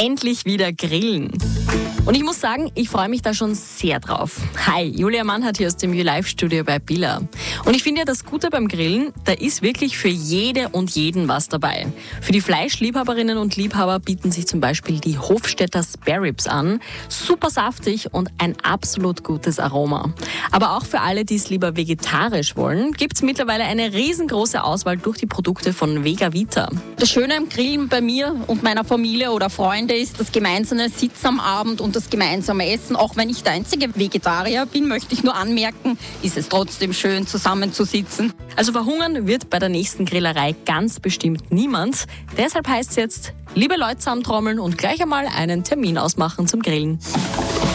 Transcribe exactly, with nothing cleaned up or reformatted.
Endlich wieder grillen. Und ich muss sagen, ich freue mich da schon sehr drauf. Hi, Julia Mannhardt hier aus dem YouLife-Studio bei Billa. Und ich finde ja das Gute beim Grillen, da ist wirklich für jede und jeden was dabei. Für die Fleischliebhaberinnen und Liebhaber bieten sich zum Beispiel die Hofstetter Spare Ribs an. Super saftig und ein absolut gutes Aroma. Aber auch für alle, die es lieber vegetarisch wollen, gibt es mittlerweile eine riesengroße Auswahl durch die Produkte von Vegavita. Das Schöne am Grillen bei mir und meiner Familie oder Freunde ist das gemeinsame Sitzen am Abend und das gemeinsame Essen. Auch wenn ich der einzige Vegetarier bin, möchte ich nur anmerken, ist es trotzdem schön, zusammenzusitzen. Also verhungern wird bei der nächsten Grillerei ganz bestimmt niemand. Deshalb heißt es jetzt, liebe Leute zusammentrommeln und gleich einmal einen Termin ausmachen zum Grillen.